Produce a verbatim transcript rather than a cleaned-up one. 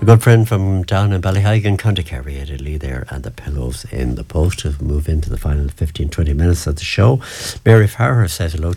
A good friend from down in Ballyhagan, County Kerry, Eddie Lee there, and the pillows in the post to move into the final fifteen, twenty minutes of the show. Mary Farrer says hello